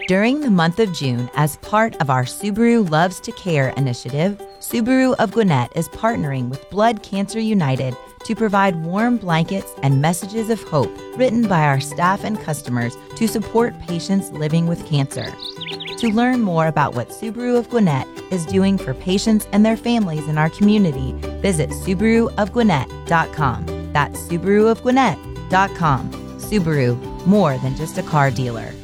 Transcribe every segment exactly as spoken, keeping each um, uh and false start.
During the month of June, as part of our Subaru Loves to Care initiative, Subaru of Gwinnett is partnering with Blood Cancer United to provide warm blankets and messages of hope written by our staff and customers to support patients living with cancer. To learn more about what Subaru of Gwinnett is doing for patients and their families in our community, visit Subaru of Gwinnett dot com. That's Subaru of Gwinnett dot com. Subaru, more than just a car dealer.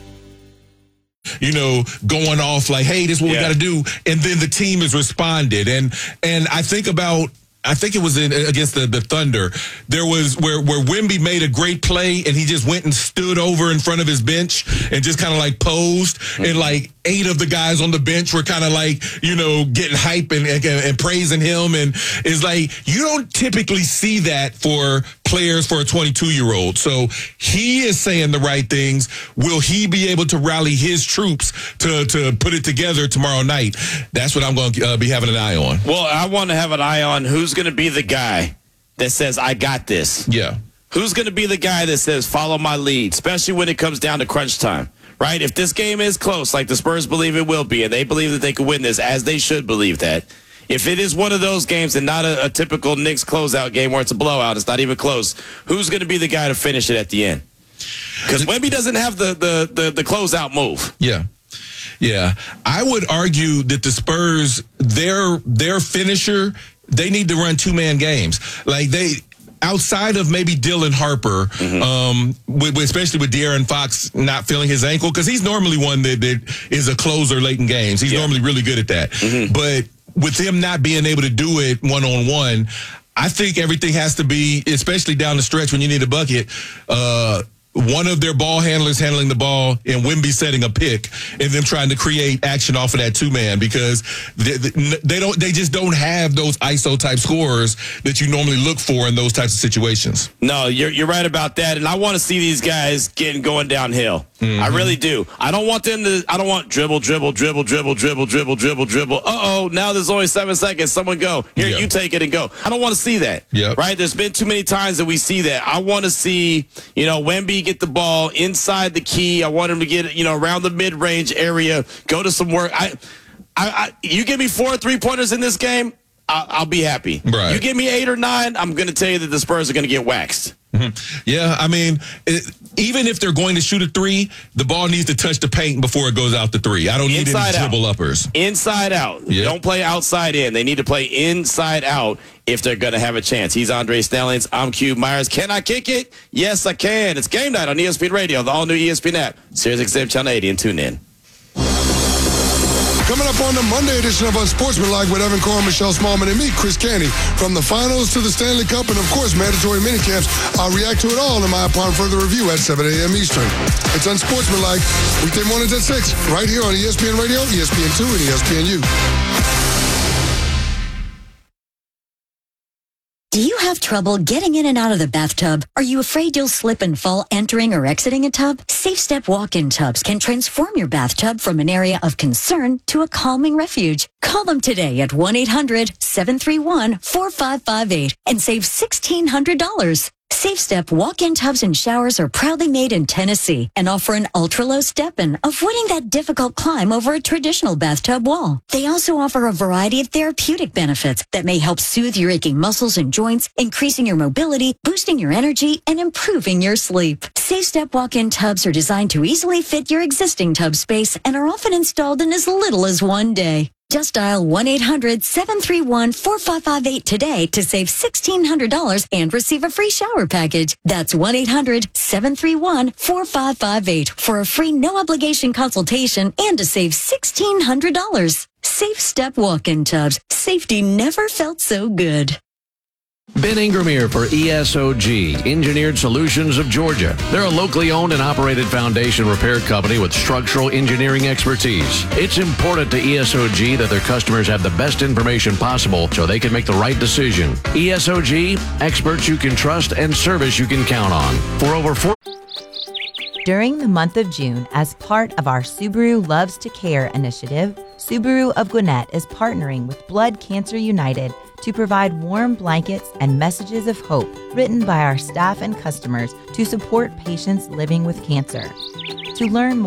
You know, going off like, hey, this is what yeah. we got to do. And then the team has responded. And and I think about, I think it was in, against the, the Thunder. There was where, where Wemby made a great play and he just went and stood over in front of his bench and just kind of like posed. Mm-hmm. And like eight of the guys on the bench were kind of like, you know, getting hype and, and, and praising him. And it's like, you don't typically see that for players for a twenty-two-year-old. So he is saying the right things. Will he be able to rally his troops to, to put it together tomorrow night? That's what I'm going to uh, be having an eye on. Well, I want to have an eye on who's going to be the guy that says, I got this. Yeah. Who's going to be the guy that says, follow my lead, especially when it comes down to crunch time, right? If this game is close, like the Spurs believe it will be, and they believe that they can win this, as they should believe that, if it is one of those games and not a, a typical Knicks closeout game where it's a blowout, it's not even close, who's going to be the guy to finish it at the end? Because Wemby doesn't have the, the, the, the closeout move. Yeah. Yeah. I would argue that the Spurs, their their finisher, they need to run two-man games. Like they... Outside of maybe Dylan Harper, mm-hmm. um, with, with, especially with De'Aaron Fox not feeling his ankle, because he's normally one that, that is a closer late in games. He's yeah. normally really good at that. Mm-hmm. But with him not being able to do it one-on-one, I think everything has to be, especially down the stretch when you need a bucket, uh, one of their ball handlers handling the ball and Wemby setting a pick and them trying to create action off of that two-man, because they, they don't, they just don't have those I S O type scorers that you normally look for in those types of situations. No, you're you're right about that, and I want to see these guys getting going downhill. Mm-hmm. I really do. I don't want them to. I don't want dribble, dribble, dribble, dribble, dribble, dribble, dribble, dribble. Uh oh, now there's only seven seconds. Someone go here. Yep. You take it and go. I don't want to see that. Yep. Right? There's been too many times that we see that. I want to see, you know, Wemby get the ball inside the key. I want him to get, you know, around the mid range area. Go to some work. I, I, I you give me four three pointers in this game, I'll, I'll be happy. Right. You give me eight or nine, I'm going to tell you that the Spurs are going to get waxed. Mm-hmm. Yeah, I mean, it, even if they're going to shoot a three, the ball needs to touch the paint before it goes out the three. I don't need inside any dribble out. uppers. Inside out. Yep. Don't play outside in. They need to play inside out if they're going to have a chance. He's Andre Snellings. I'm Q Myers. Can I kick it? Yes, I can. It's game night on E S P N Radio, the all-new E S P N app, Sirius X M Channel eighty, and tune in. Coming up on the Monday edition of Unsportsmanlike with Evan Cohen, Michelle Smallman, and me, Chris Canty. From the finals to the Stanley Cup and, of course, mandatory minicamps, I'll react to it all in my upon further review at seven a.m. Eastern. It's Unsportsmanlike, weekday mornings at six, right here on E S P N Radio, E S P N two, and E S P N U. Do you have trouble getting in and out of the bathtub? Are you afraid you'll slip and fall entering or exiting a tub? Safe Step walk-in tubs can transform your bathtub from an area of concern to a calming refuge. Call them today at one eight hundred seven three one four five five eight and save sixteen hundred dollars. Safe Step walk-in tubs and showers are proudly made in Tennessee and offer an ultra-low step-in, avoiding that difficult climb over a traditional bathtub wall. They also offer a variety of therapeutic benefits that may help soothe your aching muscles and joints, increasing your mobility, boosting your energy, and improving your sleep. Safe Step walk-in tubs are designed to easily fit your existing tub space and are often installed in as little as one day. Just dial one eight hundred seven three one four five five eight today to save sixteen hundred dollars and receive a free shower package. That's one eight hundred seven three one four five five eight for a free no-obligation consultation and to save sixteen hundred dollars. Safe Step walk-in tubs. Safety never felt so good. Ben Ingram here for E S O G, Engineered Solutions of Georgia. They're a locally owned and operated foundation repair company with structural engineering expertise. It's important to E S O G that their customers have the best information possible so they can make the right decision. E S O G, experts you can trust and service you can count on. For over four... During the month of June, as part of our Subaru Loves to Care initiative, Subaru of Gwinnett is partnering with Blood Cancer United to provide warm blankets and messages of hope written by our staff and customers to support patients living with cancer. To learn more